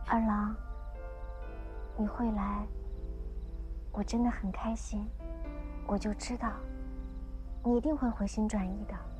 二郎，你会来，我真的很开心。我就知道，你一定会回心转意的。